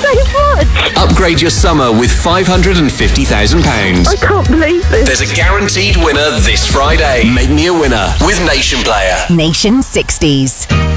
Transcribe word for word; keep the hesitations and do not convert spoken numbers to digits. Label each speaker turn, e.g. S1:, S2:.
S1: so much.
S2: Upgrade your summer with five hundred fifty thousand pounds.
S1: I can't believe this.
S2: There's a guaranteed winner this Friday. Make me a winner with Nation Player.
S3: Nation sixties.